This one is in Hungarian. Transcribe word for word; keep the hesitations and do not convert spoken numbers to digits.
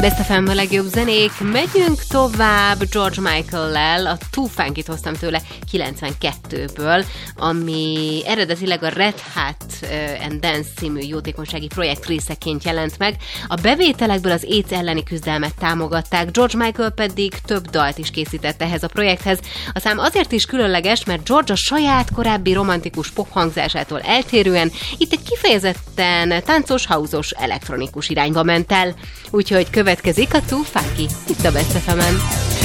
Best ef em a legjobb zenék, megyünk tovább George Michael-lel, a Too Funky-t hoztam tőle kilencvenkettőből, ami eredetileg a Red Hat and Dance című jótékonysági projekt részeként jelent meg. A bevételekből az AIDS elleni küzdelmet támogatták, George Michael pedig több dalt is készített ehhez a projekthez. A szám azért is különleges, mert George a saját korábbi romantikus pop hangzásától eltérően itt egy kifejezetten táncos, house-os, elektronikus irányba ment el. Úgyhogy következik a Too Funky itt a Best ef emen.